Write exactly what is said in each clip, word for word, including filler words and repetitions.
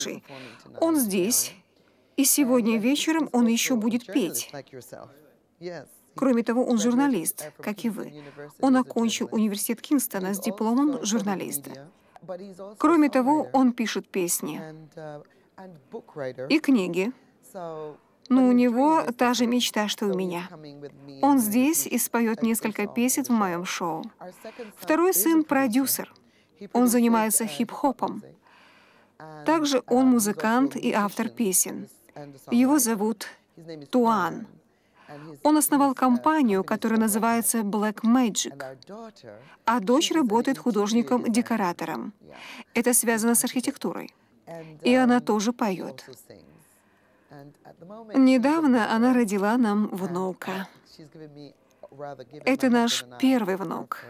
Он здесь, и сегодня вечером он еще будет петь. Кроме того, он журналист, как и вы. Он окончил университет Кингстона с дипломом журналиста. Кроме того, он пишет песни и книги. Но у него та же мечта, что и у меня. Он здесь и споет несколько песен в моем шоу. Второй сын — продюсер. Он занимается хип-хопом. Также он музыкант и автор песен. Его зовут Туан. Он основал компанию, которая называется Black Magic, а дочь работает художником-декоратором. Это связано с архитектурой. И она тоже поет. Недавно она родила нам внука. Это наш первый внук.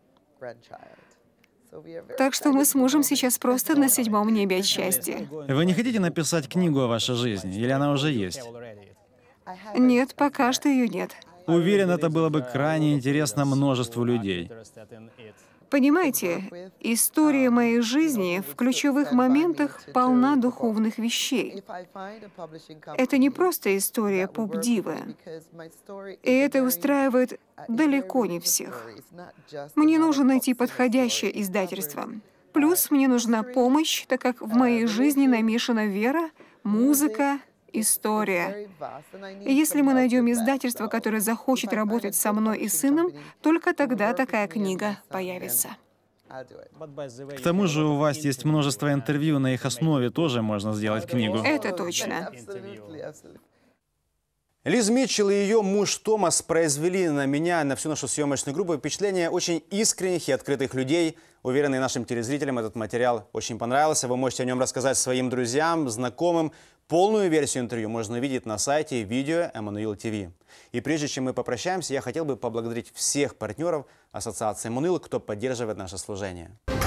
Так что мы с мужем сейчас просто на седьмом небе от счастья. Вы не хотите написать книгу о вашей жизни, или она уже есть? Нет, пока что ее нет. Уверен, это было бы крайне интересно множеству людей. Понимаете, история моей жизни в ключевых моментах полна духовных вещей. Это не просто история поп-дивы. И это устраивает далеко не всех. Мне нужно найти подходящее издательство. Плюс мне нужна помощь, так как в моей жизни намешана вера, музыка, история. И если мы найдем издательство, которое захочет работать со мной и сыном, только тогда такая книга появится. К тому же у вас есть множество интервью, на их основе тоже можно сделать книгу. Это точно. Лиз Митчелл и ее муж Томас произвели на меня, на всю нашу съемочную группу впечатление очень искренних и открытых людей. Уверенный нашим телезрителям этот материал очень понравился. Вы можете о нем рассказать своим друзьям, знакомым. Полную версию интервью можно увидеть на сайте видео Эммануил ТВ. И прежде чем мы попрощаемся, я хотел бы поблагодарить всех партнеров Ассоциации Эммануил, кто поддерживает наше служение.